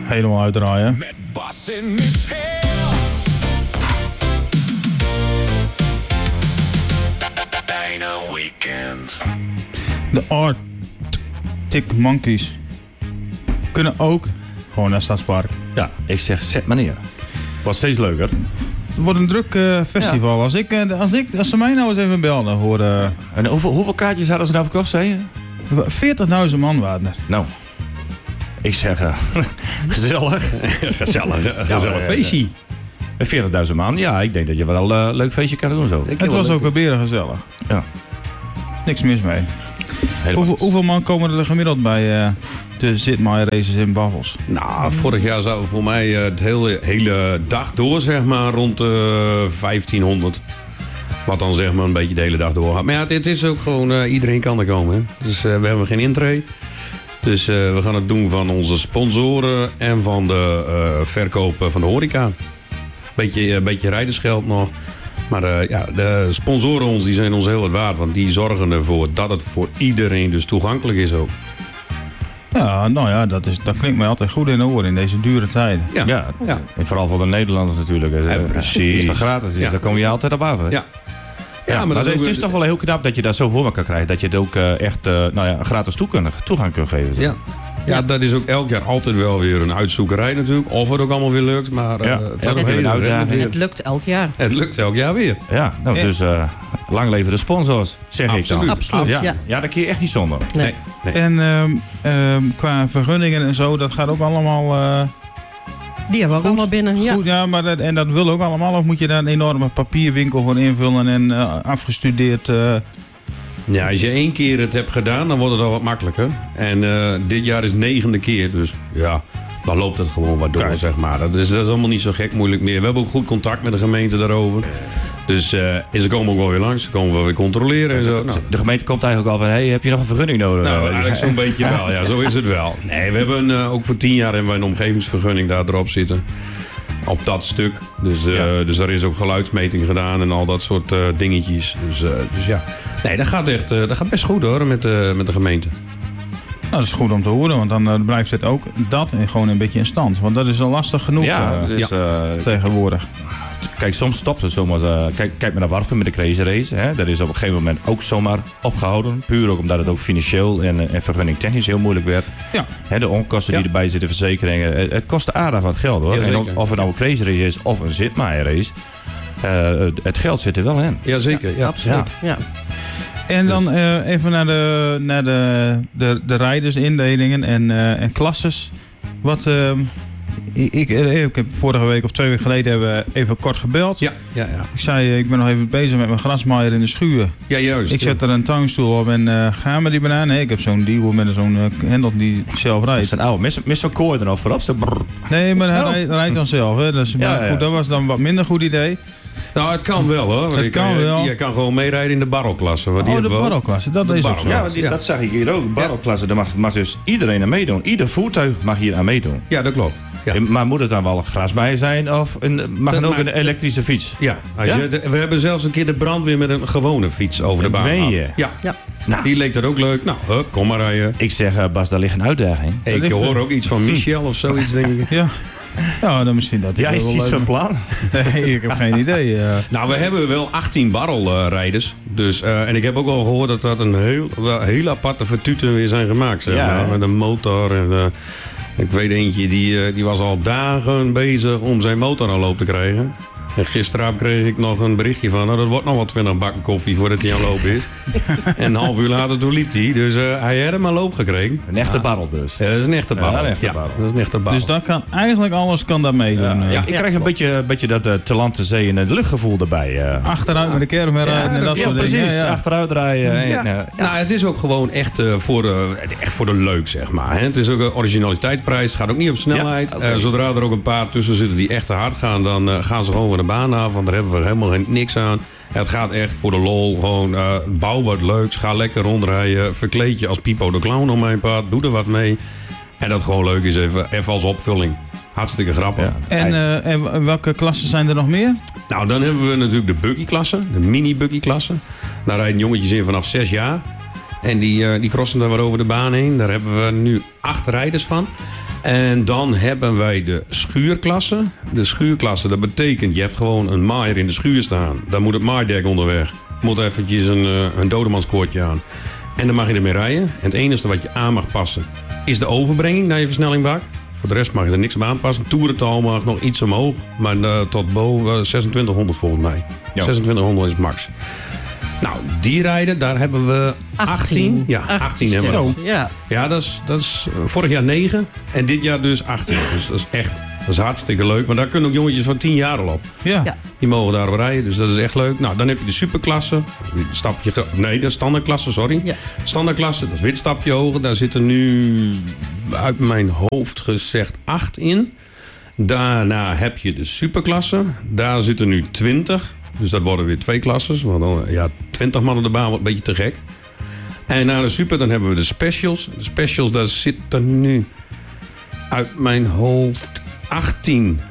helemaal uitdraaien. Met Bas en Michel. Bijna weekend. De Arctic Monkeys kunnen ook gewoon naar Stadspark. Ja, ik zeg, zet maar neer. Wordt steeds leuker. Het wordt een druk festival. Als ze mij nou eens even belden horen. En hoeveel kaartjes hadden ze nou verkocht, zei je? 40.000 man waren er. Nou, ik zeg, gezellig. gezellig feestje. 40.000 man, ja, ik denk dat je wel een leuk feestje kan doen zo. Het was ook weer gezellig. Ja. Niks mis mee. Hoeveel man komen er gemiddeld bij de Zitmaier races in Baffels? Nou, vorig jaar zouden we voor mij het hele dag door, zeg maar, rond 1500. Wat dan zeg maar een beetje de hele dag door gaat. Maar ja, het is ook gewoon, iedereen kan er komen. Hè? Dus we hebben geen intree. Dus we gaan het doen van onze sponsoren en van de verkoop van de horeca. Beetje rijdersgeld nog. Maar de sponsoren die zijn ons heel wat waard. Want die zorgen ervoor dat het voor iedereen dus toegankelijk is ook. Ja, nou ja, dat klinkt mij altijd goed in de oren in deze dure tijden. Ja. En vooral voor de Nederlanders natuurlijk. Precies. Is van gratis, dus daar kom je altijd op af. Hè? Ja, maar het is toch wel heel knap dat je dat zo voor elkaar krijgt. Dat je het ook echt gratis toegang kunt geven. Ja, dat is ook elk jaar altijd wel weer een uitzoekerij natuurlijk. Of het ook allemaal weer lukt. Maar het lukt elk jaar. Het lukt elk jaar weer. Ja, dus lang leven de sponsors, zeg ik dan. Absoluut. Ja, daar kun je echt niet zonder. Nee. En qua vergunningen en zo, dat gaat ook allemaal... Die hebben we ook allemaal binnen, ja. Goed, ja, maar en dat wil ook allemaal? Of moet je daar een enorme papierwinkel voor invullen en afgestudeerd... Ja, als je 1 keer het hebt gedaan, dan wordt het al wat makkelijker. En dit jaar is 9e keer, dus ja, dan loopt het gewoon wat door, zeg maar. Dat is allemaal niet zo gek moeilijk meer. We hebben ook goed contact met de gemeente daarover. Dus ze komen ook wel weer langs, ze komen wel weer controleren en zo. Nou. De gemeente komt eigenlijk al van, hey, heb je nog een vergunning nodig? Nou, eigenlijk zo'n beetje wel, ja, zo is het wel. Nee, we hebben ook voor 10 jaar hebben we een omgevingsvergunning daar erop zitten. Op dat stuk. Dus er is ook geluidsmeting gedaan en al dat soort dingetjes. Dus ja. Nee, dat gaat best goed hoor, met de gemeente. Nou, dat is goed om te horen, want dan blijft het ook gewoon een beetje in stand. Want dat is al lastig genoeg tegenwoordig. Kijk, soms stopt het zomaar. Kijk maar naar Warfum met de Crazy Race. Hè. Dat is op een gegeven moment ook zomaar opgehouden. Puur ook omdat het ook financieel en vergunning technisch heel moeilijk werd. Ja. Hè, de onkosten die erbij zitten, verzekeringen. Het kost aardig wat geld hoor. En of het nou een Crazy Race is of een Zitmaier race. Het geld zit er wel in. Jazeker, ja. Absoluut. Ja. En dan even naar de rijdersindelingen en klasses. Wat... Ik heb vorige week of 2 weken geleden hebben we even kort gebeld. Ja. Ik zei, ik ben nog even bezig met mijn grasmaaier in de schuur. Ja, juist. Ik zet er een tuinstoel op en ga met die banaan. Nee, ik heb zo'n Diewo met zo'n hendel die zelf rijdt. Dat is een oude. Met zo'n koord er nog voorop. Nee, maar hij rijdt dan zelf. Hè. Dus, goed, dat was dan wat minder goed idee. Nou, het kan wel hoor. Het kan wel. Je kan gewoon meerijden in de barrelklasse. De barrelklasse, dat is ook zo. Ja, dat zag ik hier ook. Barrelklasse, daar mag dus iedereen aan meedoen. Ieder voertuig mag hier aan meedoen. Ja, dat klopt. Ja. Maar moet het dan wel een grasmaaier zijn of mag het ook een elektrische fiets? Ja, we hebben zelfs een keer de brandweer met een gewone fiets over de baan gehad. Meen je? Ja. Nou. Die leek dat ook leuk. Nou, kom maar rijden. Ik zeg, Bas, daar ligt een uitdaging. Ik hoor ook iets van Michel of zoiets, denk ik. Ja, dan misschien dat. Jij is iets van plan? Nee, ik heb geen idee. Nou, we hebben wel 18 barrelrijders. Dus, en ik heb ook al gehoord dat een heel aparte vertuten weer zijn gemaakt. Zeg maar, met een motor en... Ik weet eentje, die was al dagen bezig om zijn motor aan loop te krijgen. En gisteravond kreeg ik nog een berichtje van... dat wordt nog wel 20 bakken koffie voordat hij aan loop is. En een half uur later toen liep hij. Dus hij had hem aan loop gekregen. Een echte barrel dus. Ja, dat is een echte barrel. Dat is een echte barrel. Dus dat kan eigenlijk alles kan daar meedoen. Ik krijg een beetje dat te land, te zee en het luchtgevoel erbij. Achteruit met de caravan rijden en dat soort dingen. Precies, achteruit rijden. Nou, het is ook gewoon echt voor de leuk, zeg maar. Het is ook een originaliteitsprijs. Het gaat ook niet op snelheid. Zodra er ook een paar tussen zitten die echt te hard gaan... dan gaan ze gewoon van de baan af. Want daar hebben we helemaal niks aan. Het gaat echt voor de lol. Gewoon bouw wat leuks. Ga lekker rondrijden. Verkleed je als Pipo de Clown om mijn pad. Doe er wat mee. En dat gewoon leuk is even als opvulling. Hartstikke grappig. Ja. En welke klassen zijn er nog meer? Nou, dan hebben we natuurlijk de buggy-klasse. De mini-buggy-klasse. Daar rijden jongetjes in vanaf 6 jaar. En die crossen daar weer over de baan heen. Daar hebben we nu 8 rijders van. En dan hebben wij de schuurklasse. De schuurklasse, dat betekent, je hebt gewoon een maaier in de schuur staan. Dan moet het maaidek onderweg. Moet eventjes een dodemanskoordje aan. En dan mag je ermee rijden. En het enige wat je aan mag passen is de overbrenging naar je versnellingbak. Voor de rest mag je er niks op aanpassen. Toerental mag nog iets omhoog. Maar tot boven 2600 volgens mij. Ja. 2600 is max. Nou, die rijden, daar hebben we 18. Ja, 18 hebben we. Ja, dat is vorig jaar 9 en dit jaar dus 18. Dus dat is hartstikke leuk. Maar daar kunnen ook jongetjes van 10 jaar al op. Ja. Die mogen daarop rijden, dus dat is echt leuk. Nou, dan heb je de superklasse. De standaardklasse, sorry. Ja. Standaardklasse, dat is wit stapje hoger. Daar zitten nu, uit mijn hoofd gezegd, 8 in. Daarna heb je de superklasse. Daar zitten nu 20. Dus dat worden weer 2 klasses. Want dan, 20 man op de baan wordt een beetje te gek. En na de super dan hebben we de specials. De specials, daar zitten nu uit mijn hoofd 18